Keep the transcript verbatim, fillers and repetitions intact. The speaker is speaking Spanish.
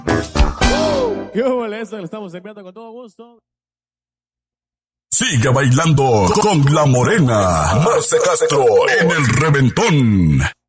¿Qué huele eso? Le estamos enviando con todo gusto. Sigue bailando con la morena Marce Castro en el reventón.